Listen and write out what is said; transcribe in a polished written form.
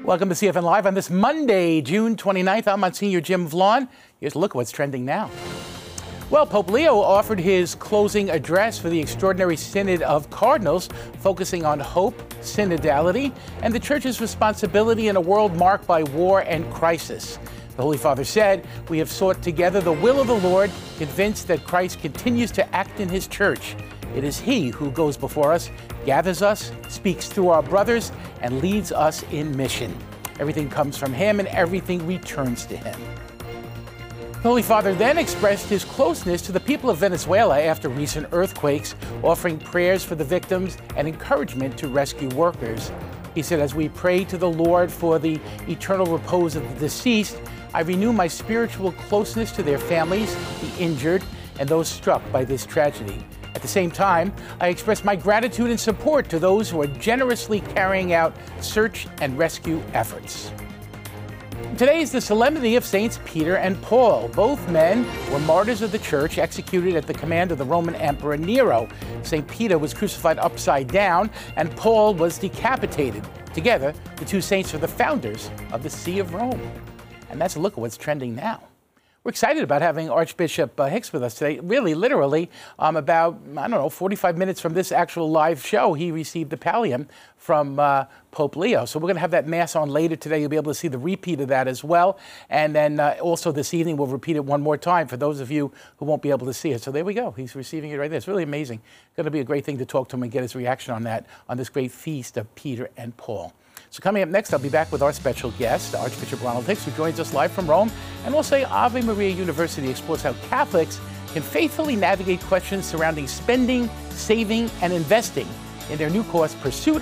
Welcome to CFN Live on this Monday, June 29th. I'm Monsignor Jim Vaughn. Here's a look at what's trending now. Well, Pope Leo offered his closing address for the Extraordinary Synod of Cardinals, focusing on hope, synodality, and the Church's responsibility in a world marked by war and crisis. The Holy Father said, "We have sought together the will of the Lord, convinced that Christ continues to act in his Church. It is he who goes before us, gathers us, speaks through our brothers, and leads us in mission. Everything comes from him and everything returns to him." The Holy Father then expressed his closeness to the people of Venezuela after recent earthquakes, offering prayers for the victims and encouragement to rescue workers. He said, "As we pray to the Lord for the eternal repose of the deceased, I renew my spiritual closeness to their families, the injured, and those struck by this tragedy. At the same time, I express my gratitude and support to those who are generously carrying out search and rescue efforts." Today is the solemnity of Saints Peter and Paul. Both men were martyrs of the Church, executed at the command of the Roman Emperor Nero. St. Peter was crucified upside down, and Paul was decapitated. Together, the two saints are the founders of the See of Rome. And that's a look at what's trending now. We're excited about having Archbishop Hicks with us today. Really, literally, about, 45 minutes from this actual live show, he received the pallium from Pope Leo. So we're going to have that Mass on later today. You'll be able to see the repeat of that as well. And then also this evening, we'll repeat it one more time for those of you who won't be able to see it. So there we go. He's receiving it right there. It's really amazing. Going to be a great thing to talk to him and get his reaction on that, on this great feast of Peter and Paul. So coming up next, I'll be back with our special guest, Archbishop Ronald Hicks, who joins us live from Rome. And we'll say Ave Maria University explores how Catholics can faithfully navigate questions surrounding spending, saving, and investing in their new course, Pursuit